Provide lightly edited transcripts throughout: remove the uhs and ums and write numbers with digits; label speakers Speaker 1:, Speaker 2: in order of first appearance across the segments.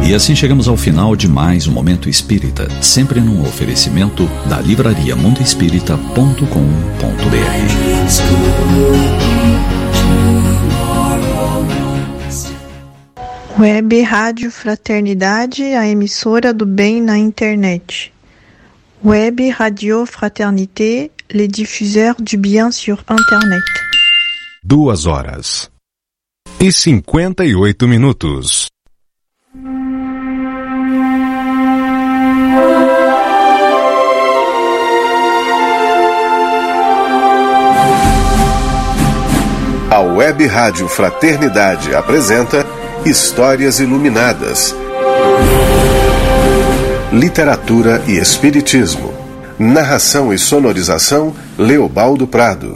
Speaker 1: E assim chegamos ao final de mais um Momento Espírita, sempre num oferecimento da livraria mundoespírita.com.br.
Speaker 2: Web Rádio Fraternidade, a emissora do bem na internet. Web Radio Fraternité, les diffuseurs du bien sur internet.
Speaker 3: 2h58.
Speaker 4: A Web Rádio Fraternidade apresenta Histórias Iluminadas. Literatura e Espiritismo. Narração e sonorização, Leobaldo Prado.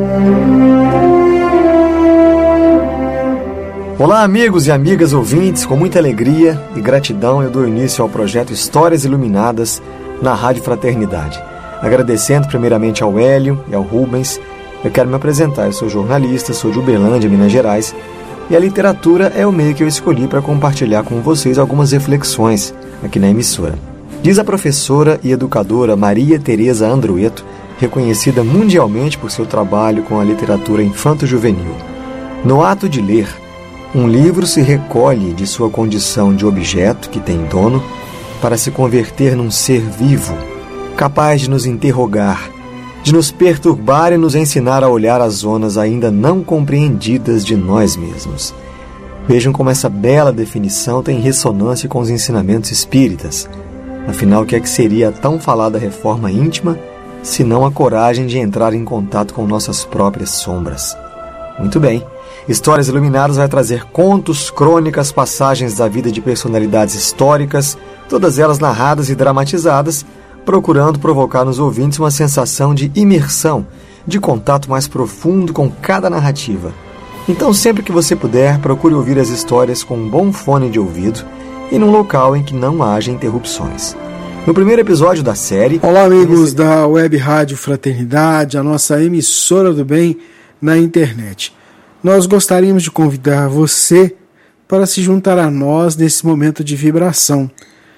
Speaker 5: Olá, amigos e amigas ouvintes, com muita alegria e gratidão eu dou início ao projeto Histórias Iluminadas na Rádio Fraternidade. Agradecendo primeiramente ao Hélio e ao Rubens, eu quero me apresentar. Eu sou jornalista, sou de Uberlândia, Minas Gerais, e a literatura é o meio que eu escolhi para compartilhar com vocês algumas reflexões aqui na emissora. Diz a professora e educadora Maria Tereza Andrueto, reconhecida mundialmente por seu trabalho com a literatura infanto-juvenil: no ato de ler, um livro se recolhe de sua condição de objeto que tem dono para se converter num ser vivo, capaz de nos interrogar, de nos perturbar e nos ensinar a olhar as zonas ainda não compreendidas de nós mesmos. Vejam como essa bela definição tem ressonância com os ensinamentos espíritas. Afinal, o que é que seria a tão falada reforma íntima, se não a coragem de entrar em contato com nossas próprias sombras? Muito bem. Histórias Iluminadas vai trazer contos, crônicas, passagens da vida de personalidades históricas, todas elas narradas e dramatizadas, procurando provocar nos ouvintes uma sensação de imersão, de contato mais profundo com cada narrativa. Então, sempre que você puder, procure ouvir as histórias com um bom fone de ouvido e num local em que não haja interrupções. No primeiro episódio da série...
Speaker 6: Olá, amigos da Web Rádio Fraternidade, a nossa emissora do bem na internet. Nós gostaríamos de convidar você para se juntar a nós nesse momento de vibração.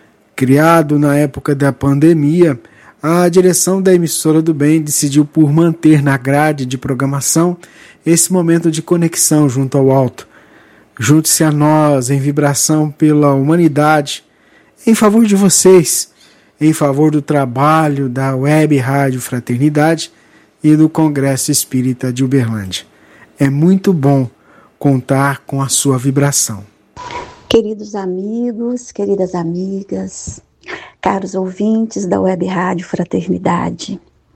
Speaker 6: Criado na época da pandemia, a direção da emissora do bem decidiu por manter na grade de programação esse momento de conexão junto ao alto. Junte-se a nós em vibração pela humanidade, em favor de vocês, em favor do trabalho da Web Rádio Fraternidade e do Congresso Espírita de Uberlândia. É muito bom contar com a sua vibração.
Speaker 7: Queridos amigos, queridas amigas, caros ouvintes da Web Rádio Fraternidade,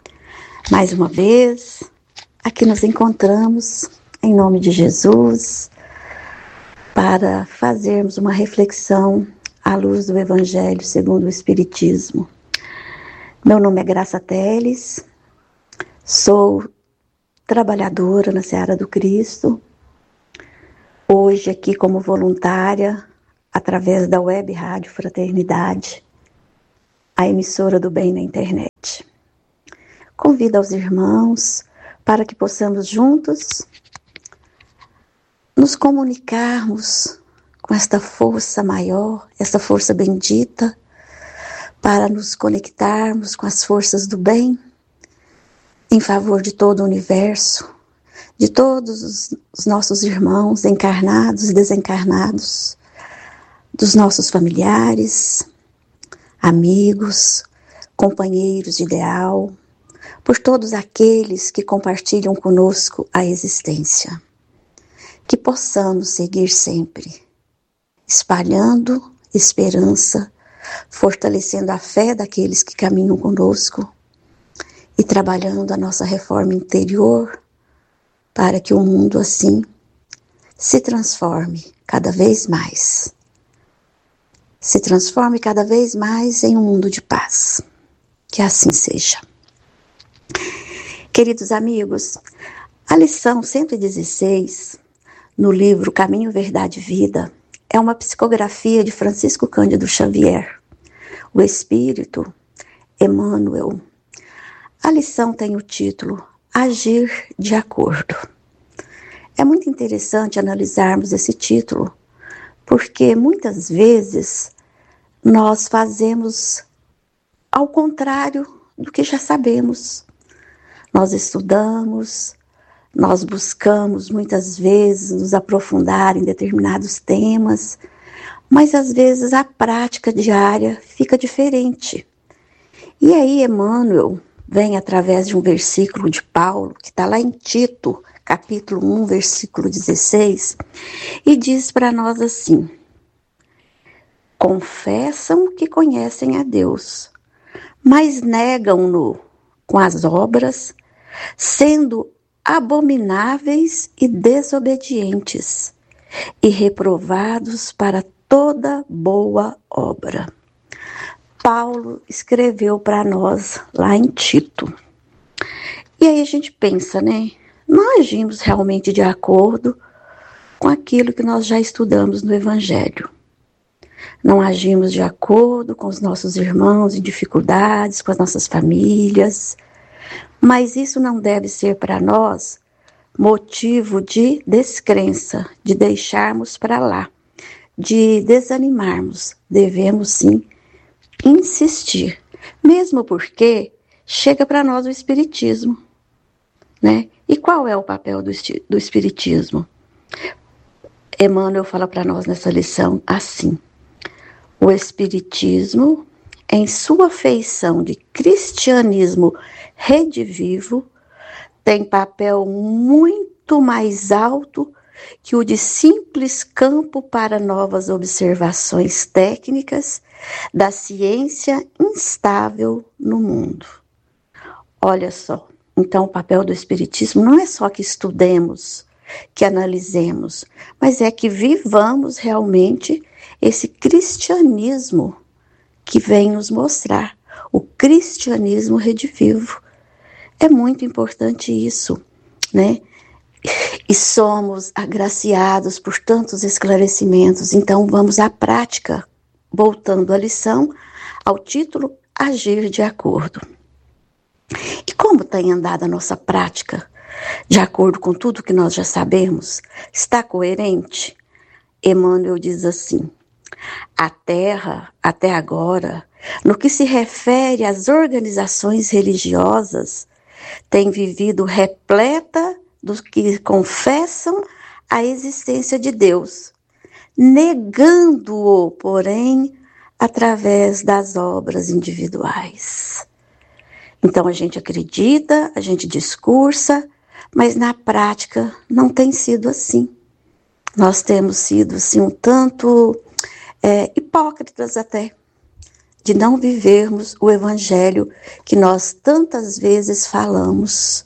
Speaker 7: mais uma vez, aqui nos encontramos, em nome de Jesus, para fazermos uma reflexão à luz do Evangelho segundo o Espiritismo. Meu nome é Graça Teles, sou trabalhadora na Seara do Cristo, hoje aqui como voluntária, através da Web Rádio Fraternidade, a emissora do bem na internet. Convido aos irmãos para que possamos juntos nos comunicarmos com esta força maior, essa força bendita, para nos conectarmos com as forças do bem, em favor de todo o universo, de todos os nossos irmãos encarnados e desencarnados, dos nossos familiares, amigos, companheiros de ideal, por todos aqueles que compartilham conosco a existência. Que possamos seguir sempre, espalhando esperança, fortalecendo a fé daqueles que caminham conosco e trabalhando a nossa reforma interior para que o mundo assim se transforme cada vez mais. Se transforme cada vez mais em um mundo de paz. Que assim seja. Queridos amigos, a lição 116, no livro Caminho, Verdade e Vida, é uma psicografia de Francisco Cândido Xavier, o Espírito Emmanuel. A lição tem o título Agir de Acordo. É muito interessante analisarmos esse título, Porque muitas vezes nós fazemos ao contrário do que já sabemos. Nós estudamos, nós buscamos muitas vezes nos aprofundar em determinados temas, mas às vezes a prática diária fica diferente. E aí Emmanuel vem através de um versículo de Paulo, que está lá em Tito, capítulo 1, versículo 16, e diz para nós assim: confessam que conhecem a Deus, mas negam-no com as obras, sendo abomináveis e desobedientes, e reprovados para toda boa obra. Paulo escreveu para nós lá em Tito. E aí a gente pensa, né? Não agimos realmente de acordo com aquilo que nós já estudamos no Evangelho. Não agimos de acordo com os nossos irmãos em dificuldades, com as nossas famílias. Mas isso não deve ser para nós motivo de descrença, de deixarmos para lá, de desanimarmos. Devemos sim insistir, mesmo porque chega para nós o Espiritismo, né? E qual é o papel do Espiritismo? Emmanuel fala para nós nessa lição assim: o Espiritismo, em sua feição de cristianismo redivivo, tem papel muito mais alto que o de simples campo para novas observações técnicas da ciência instável no mundo. Olha só, então o papel do Espiritismo não é só que estudemos, que analisemos, mas é que vivamos realmente esse cristianismo que vem nos mostrar, o cristianismo redivivo. É muito importante isso, né? E somos agraciados por tantos esclarecimentos, então vamos à prática, voltando à lição, ao título Agir de Acordo. E como tem andado a nossa prática, de acordo com tudo que nós já sabemos? Está coerente? Emmanuel diz assim: a Terra, até agora, no que se refere às organizações religiosas, tem vivido repleta dos que confessam a existência de Deus, negando-o, porém, através das obras individuais. Então a gente acredita, a gente discursa, mas na prática não tem sido assim. Nós temos sido assim, um tanto hipócritas até, de não vivermos o Evangelho que nós tantas vezes falamos.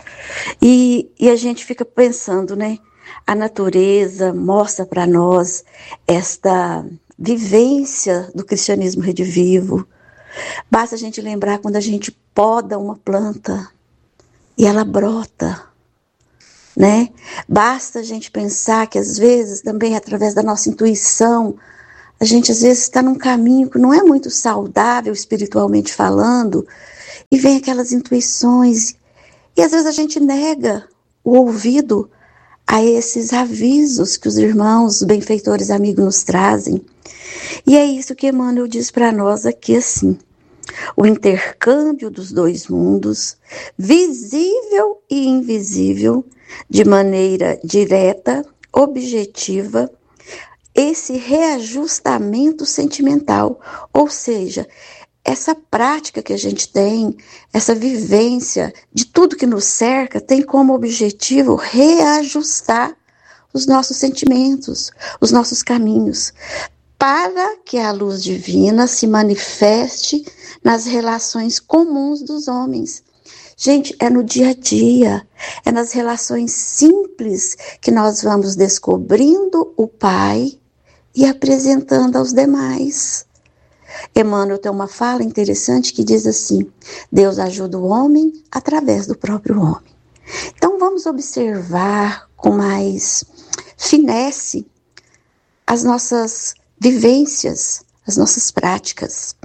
Speaker 7: E a gente fica pensando, né? A natureza mostra para nós esta vivência do cristianismo redivivo. Basta a gente lembrar quando a gente poda uma planta e ela brota, né? Basta a gente pensar que às vezes também através da nossa intuição, a gente às vezes está num caminho que não é muito saudável espiritualmente falando, e vem aquelas intuições, e às vezes a gente nega o ouvido a esses avisos que os irmãos benfeitores amigos nos trazem. E é isso que Emmanuel diz para nós aqui assim: o intercâmbio dos dois mundos, visível e invisível, de maneira direta, objetiva, esse reajustamento sentimental, ou seja, essa prática que a gente tem, essa vivência de tudo que nos cerca, tem como objetivo reajustar os nossos sentimentos, os nossos caminhos, para que a luz divina se manifeste nas relações comuns dos homens. Gente, é no dia a dia, é nas relações simples que nós vamos descobrindo o Pai e apresentando aos demais. Emmanuel tem uma fala interessante que diz assim: Deus ajuda o homem através do próprio homem. Então vamos observar com mais finesse as nossas vivências, as nossas práticas.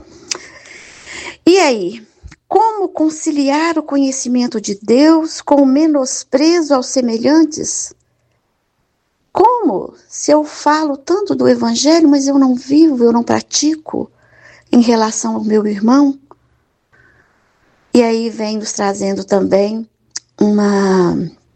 Speaker 7: E aí, como conciliar o conhecimento de Deus com o menosprezo aos semelhantes? Como se eu falo tanto do Evangelho, mas eu não vivo, eu não pratico em relação ao meu irmão? E aí vem nos trazendo também uma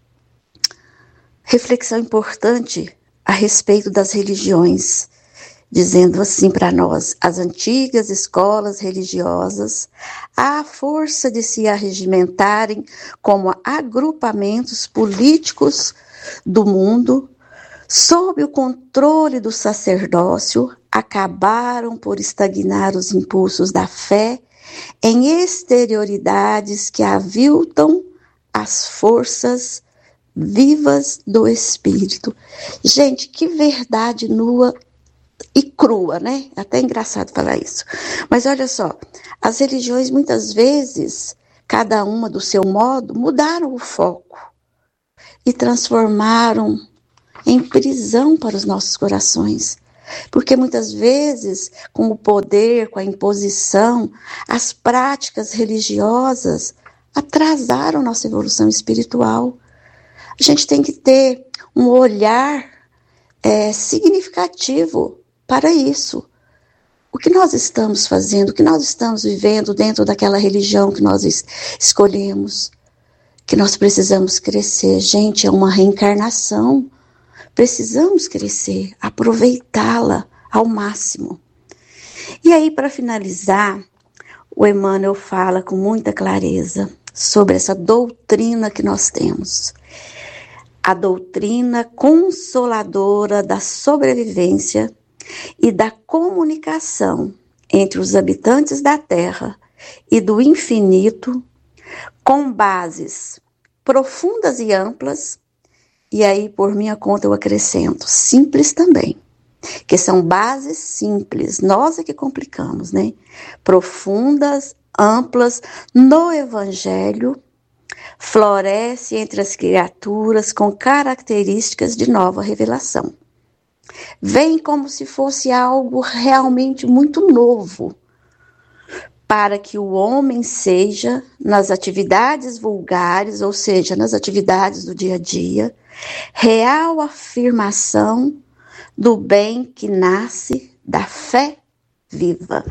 Speaker 7: reflexão importante a respeito das religiões, dizendo assim para nós: as antigas escolas religiosas, à força de se arregimentarem como agrupamentos políticos do mundo, sob o controle do sacerdócio, acabaram por estagnar os impulsos da fé em exterioridades que aviltam as forças vivas do Espírito. Gente, que verdade nua e crua, né? Até engraçado falar isso. Mas olha só, as religiões muitas vezes, cada uma do seu modo, mudaram o foco e transformaram em prisão para os nossos corações. Porque muitas vezes, com o poder, com a imposição, as práticas religiosas atrasaram nossa evolução espiritual. A gente tem que ter um olhar significativo para isso. O que nós estamos fazendo, o que nós estamos vivendo dentro daquela religião que nós escolhemos, que nós precisamos crescer. Gente, é uma reencarnação. Precisamos crescer, aproveitá-la ao máximo. E aí, para finalizar, o Emmanuel fala com muita clareza sobre essa doutrina que nós temos. A doutrina consoladora da sobrevivência e da comunicação entre os habitantes da Terra e do infinito, com bases profundas e amplas, e aí, por minha conta, eu acrescento, simples também, que são bases simples, nós é que complicamos, né? Profundas, amplas, no Evangelho, floresce entre as criaturas com características de nova revelação. Vem como se fosse algo realmente muito novo, para que o homem seja, nas atividades vulgares, ou seja, nas atividades do dia a dia, real afirmação do bem que nasce da fé viva.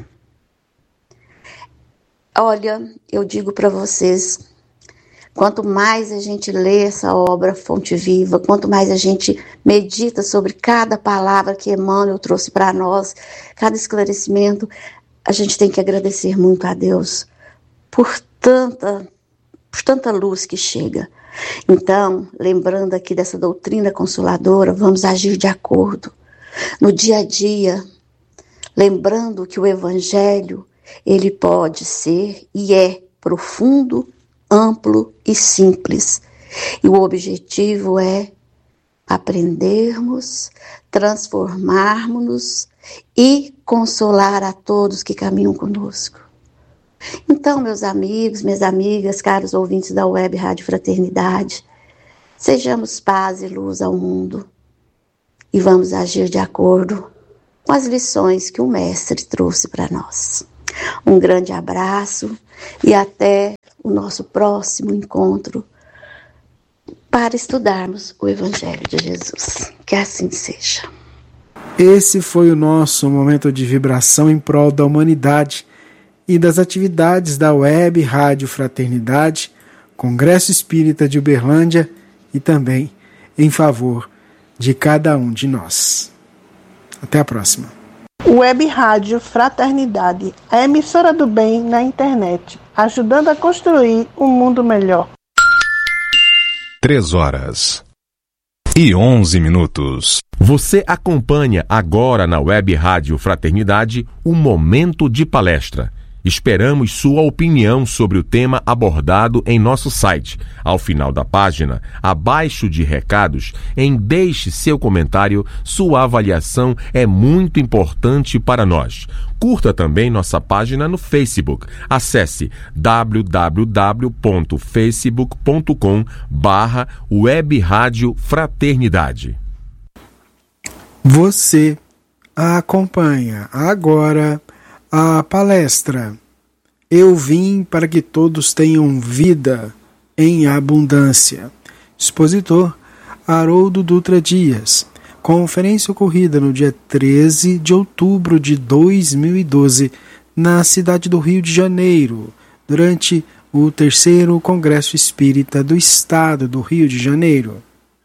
Speaker 7: Olha, eu digo para vocês, quanto mais a gente lê essa obra Fonte Viva, quanto mais a gente medita sobre cada palavra que Emmanuel trouxe para nós, cada esclarecimento, a gente tem que agradecer muito a Deus por tanta luz que chega. Então, lembrando aqui dessa doutrina consoladora, vamos agir de acordo. No dia a dia, lembrando que o Evangelho, ele pode ser e é profundo, amplo e simples. E o objetivo é aprendermos, transformarmos-nos e consolar a todos que caminham conosco. Então, meus amigos, minhas amigas, caros ouvintes da Web Rádio Fraternidade, sejamos paz e luz ao mundo e vamos agir de acordo com as lições que o Mestre trouxe para nós. Um grande abraço e até o nosso próximo encontro para estudarmos o Evangelho de Jesus. Que assim seja.
Speaker 6: Esse foi o nosso momento de vibração em prol da humanidade e das atividades da Web Rádio Fraternidade, Congresso Espírita de Uberlândia e também em favor de cada um de nós. Até a próxima.
Speaker 2: Web Rádio Fraternidade, a emissora do bem na internet, ajudando a construir um mundo melhor.
Speaker 3: 3h11. Você acompanha agora na Web Rádio Fraternidade um momento de palestra. Esperamos sua opinião sobre o tema abordado em nosso site. Ao final da página, abaixo de recados, deixe seu comentário. Sua avaliação é muito importante para nós. Curta também nossa página no Facebook. Acesse www.facebook.com/Web Rádio Fraternidade.
Speaker 6: Você acompanha agora a palestra Eu Vim para que Todos Tenham Vida em Abundância. Expositor Haroldo Dutra Dias. Conferência ocorrida no dia 13 de outubro de 2012, na cidade do Rio de Janeiro, durante o 3º Congresso Espírita do Estado do Rio de Janeiro.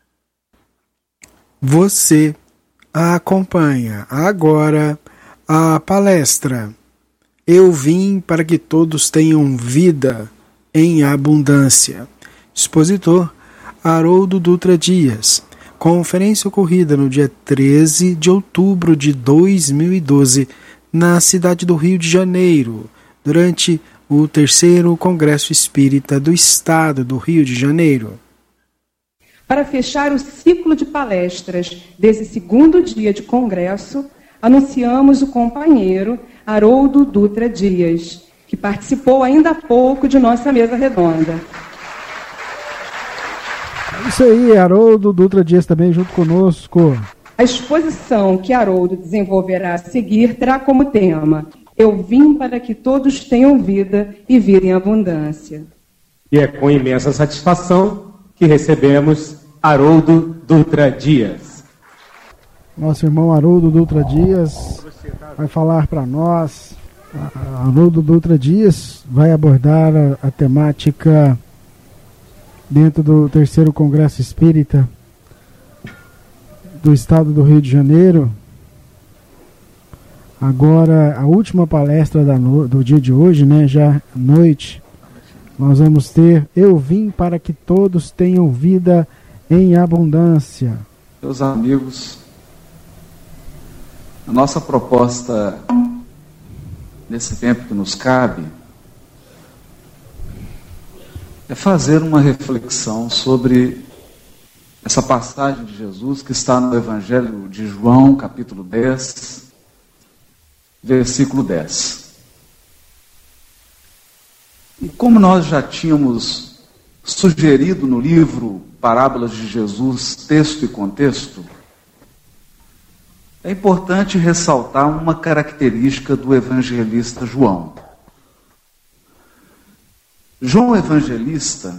Speaker 6: Você acompanha agora a palestra Eu Vim para que Todos Tenham Vida em Abundância. Expositor Haroldo Dutra Dias. Conferência ocorrida no dia 13 de outubro de 2012, na cidade do Rio de Janeiro, durante o 3º Congresso Espírita do Estado do Rio de Janeiro.
Speaker 8: Para fechar o ciclo de palestras desse 2º dia de congresso, anunciamos o companheiro Haroldo Dutra Dias, que participou ainda há pouco de nossa mesa redonda.
Speaker 6: É isso aí, Haroldo Dutra Dias também junto conosco.
Speaker 8: A exposição que Haroldo desenvolverá a seguir terá como tema Eu Vim para que Todos Tenham Vida e Vida em Abundância.
Speaker 9: E é com imensa satisfação que recebemos Haroldo Dutra Dias.
Speaker 6: Nosso irmão Haroldo Dutra Dias vai falar para nós. Haroldo Dutra Dias vai abordar a temática dentro do 3º Congresso Espírita do Estado do Rio de Janeiro. Agora, a última palestra do dia de hoje, né, já à noite, nós vamos ter Eu Vim para que Todos Tenham Vida em Abundância.
Speaker 10: Meus amigos, a nossa proposta nesse tempo que nos cabe é fazer uma reflexão sobre essa passagem de Jesus que está no Evangelho de João, capítulo 10, versículo 10. E como nós já tínhamos sugerido no livro Parábolas de Jesus, texto e contexto, é importante ressaltar uma característica do evangelista João. João Evangelista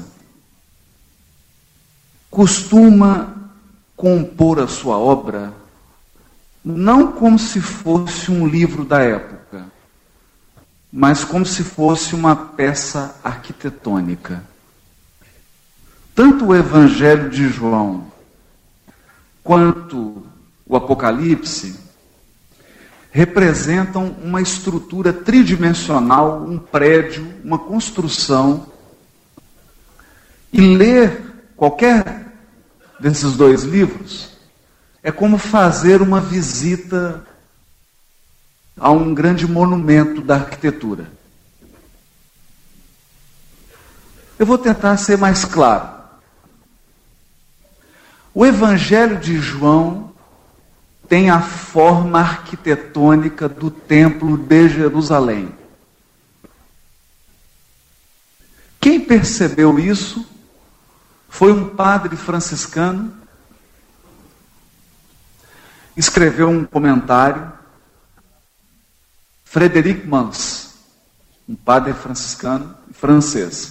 Speaker 10: costuma compor a sua obra não como se fosse um livro da época, mas como se fosse uma peça arquitetônica. Tanto o Evangelho de João quanto o Apocalipse representam uma estrutura tridimensional, um prédio, uma construção. E ler qualquer desses dois livros é como fazer uma visita a um grande monumento da arquitetura. Eu vou tentar ser mais claro. O Evangelho de João tem a forma arquitetônica do Templo de Jerusalém. Quem percebeu isso foi um padre franciscano, escreveu um comentário, Frédéric Mans, um padre franciscano francês.